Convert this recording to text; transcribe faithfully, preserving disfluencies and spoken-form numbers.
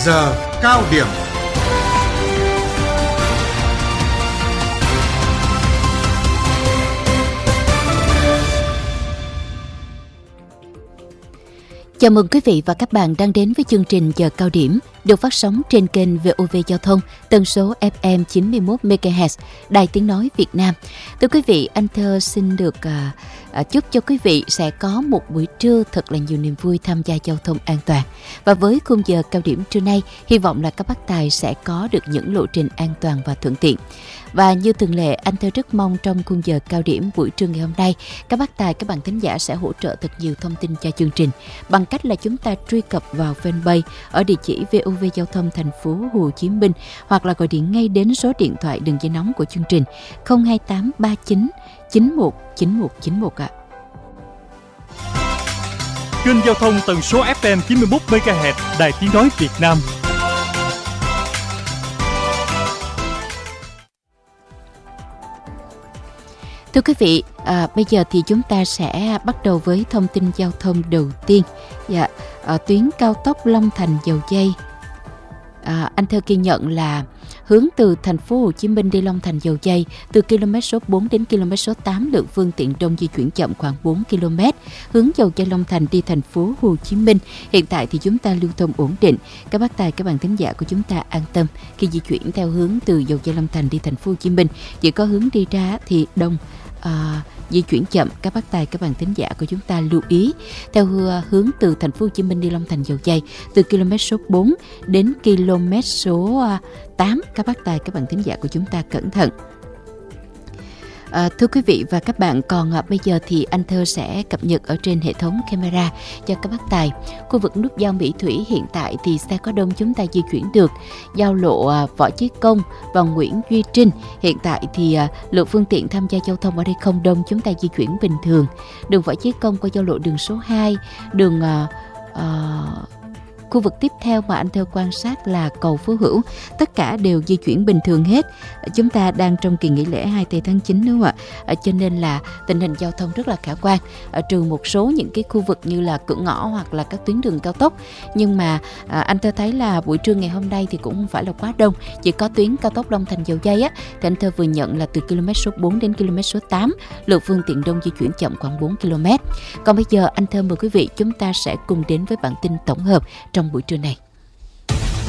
giờ cao điểm. Chào mừng quý vị và các bạn đang đến với chương trình Giờ Cao Điểm được phát sóng trên kênh vê o vê Giao thông, tần số ép em chín mươi mốt mê ga héc, Đài Tiếng Nói Việt Nam. Thưa quý vị, anh Thơ xin được à, à, chúc cho quý vị sẽ có một buổi trưa thật là nhiều niềm vui tham gia giao thông an toàn. Và với khung giờ cao điểm trưa nay, hy vọng là các bác tài sẽ có được những lộ trình an toàn và thuận tiện. Và như thường lệ, anh Thơ rất mong trong khung giờ cao điểm buổi trưa ngày hôm nay, các bác tài, các bạn thính giả sẽ hỗ trợ thật nhiều thông tin cho chương trình bằng cách là chúng ta truy cập vào fanpage ở địa chỉ vê o vê Giao thông thành phố Hồ Chí Minh, hoặc là gọi điện ngay đến số điện thoại đường dây nóng của chương trình không hai tám ba chín chín một chín một chín một ạ. Kênh giao thông tần số ép em chín mươi mốt mê ga héc, Đài Tiếng Nói Việt Nam. Thưa quý vị, à, bây giờ thì chúng ta sẽ bắt đầu với thông tin giao thông đầu tiên. Dạ, ở tuyến cao tốc Long Thành - Dầu Giây, à, anh Thơ ghi nhận là hướng từ thành phố Hồ Chí Minh đi Long Thành - Dầu Giây từ km số bốn đến km số tám, lượng phương tiện đông di chuyển chậm khoảng bốn ki lô mét. Hướng Dầu Giây Long Thành đi thành phố Hồ Chí Minh, hiện tại thì chúng ta lưu thông ổn định. Các bác tài, các bạn thính giả của chúng ta an tâm khi di chuyển theo hướng từ Dầu Giây Long Thành đi thành phố Hồ Chí Minh. Chỉ có hướng đi ra thì đông, À, di chuyển chậm. Các bác tài, các bạn thính giả của chúng ta lưu ý. Theo hướng từ thành phố Hồ Chí Minh đi Long Thành - Dầu Giây từ km số bốn đến km số tám, các bác tài, các bạn thính giả của chúng ta cẩn thận. À, thưa quý vị và các bạn, còn à, bây giờ thì anh Thơ sẽ cập nhật ở trên hệ thống camera cho các bác tài. Khu vực nút giao Mỹ Thủy hiện tại thì xe có đông chúng ta di chuyển được. Giao lộ à, Võ Chí Công và Nguyễn Duy Trinh, hiện tại thì à, lượng phương tiện tham gia giao thông ở đây không đông, chúng ta di chuyển bình thường. Đường Võ Chí Công qua giao lộ đường số hai, đường à, à, khu vực tiếp theo mà anh Thơ quan sát là cầu Phú Hữu, tất cả đều di chuyển bình thường hết. Chúng ta đang trong kỳ nghỉ lễ hai tây tháng chín đúng không ạ? Cho nên là tình hình giao thông rất là khả quan, trừ một số những cái khu vực như là cửa ngõ hoặc là các tuyến đường cao tốc. Nhưng mà à, anh Thơ thấy là buổi trưa ngày hôm nay thì cũng không phải là quá đông. Chỉ có tuyến cao tốc Long Thành - Dầu Giây á, thì anh Thơ vừa nhận là từ km số bốn đến km số tám, lượng phương tiện đông di chuyển chậm khoảng bốn ki lô mét. Còn bây giờ anh Thơ mời quý vị chúng ta sẽ cùng đến với bản tin tổng hợp trong buổi trưa này.